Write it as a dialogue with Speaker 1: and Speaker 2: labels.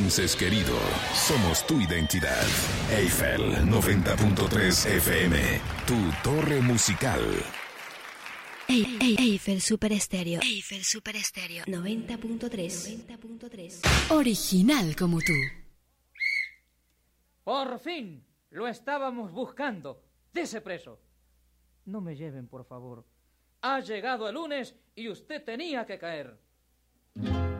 Speaker 1: Princes querido, somos tu identidad. Eiffel 90.3 FM, tu torre musical.
Speaker 2: Eiffel Super Estéreo. Eiffel Super Estéreo 90.3.
Speaker 3: Original como tú.
Speaker 4: Por fin, lo estábamos buscando. Dese preso. No me lleven, por favor. Ha llegado el lunes y usted tenía que caer.